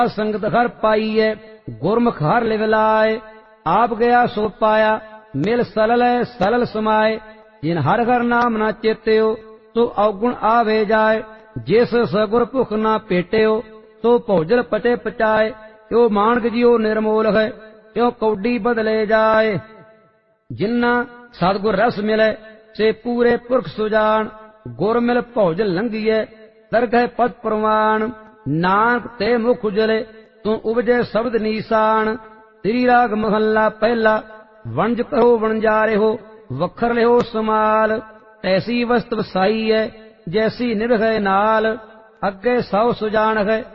संगत हर पाई है, गुरमुख हर लिव लाए। आप गया सो पाया, मिल सलल सलल समाए। जिन हर हर नाम ना चेत्यो, तो अवगुण आवे जाए। जिस सगुर भुख ना पेट्यो, तो भोजन पटे पचाए। त्यो मानक जियो निर्मोल है, त्यो कौडी बदले जाए। जिन्ना सतगुर रस मिले, से पूरे पुरख सुजान। गुर मिल भोजन लंघिए, दरगह पद प्रवान। नानक ते मुख उजले, तू उपजे शब्द नीसान। तेरी राग महला पहला, वंज कहो वणजारे हो, वखर लिहो समाल। ऐसी वस्त वसाई है, जैसी निरह नाल। अगे सौ सुजान है,